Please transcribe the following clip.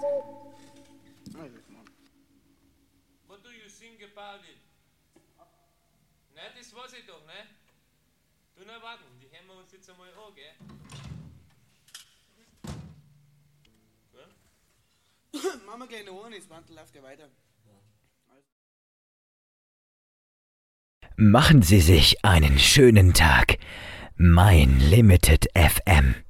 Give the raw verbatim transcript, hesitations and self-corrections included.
What do you think about it? Ne, das weiß ich doch, ne? Du nur warten, die hören wir uns jetzt einmal an, gell? Ja? Machen wir gleich noch eine, das Wandel läuft ja weiter. Machen Sie sich einen schönen Tag. Mein Limited F M.